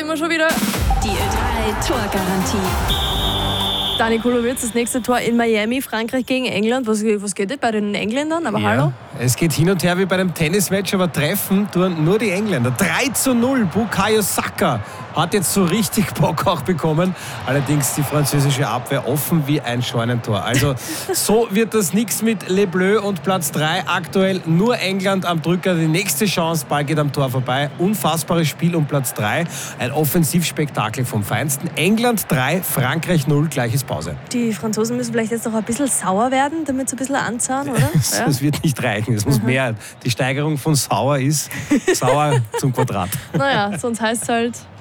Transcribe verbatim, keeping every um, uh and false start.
wir schon wieder. Die Ö drei Torgarantie. Dani Kulowitz, das nächste Tor in Miami, Frankreich gegen England. Was, was geht denn bei den Engländern? Aber ja, hallo? Es geht hin und her wie bei einem Tennismatch, aber treffen tun nur die Engländer. drei zu null, Bukayo Saka hat jetzt so richtig Bock auch bekommen. Allerdings die französische Abwehr offen wie ein Scheunentor. Also so wird das nichts mit Le Bleu und Platz drei. Aktuell nur England am Drücker. Die nächste Chance, Ball geht am Tor vorbei. Unfassbares Spiel um Platz drei. Ein Offensivspektakel vom Feinsten. England drei, Frankreich null, gleiches Pause. Die Franzosen müssen vielleicht jetzt noch ein bisschen sauer werden, damit sie ein bisschen anzahlen, oder? Das, Ja. das wird nicht reichen. Es muss mehr. Die Steigerung von sauer ist sauer zum Quadrat. Naja, sonst heißt es halt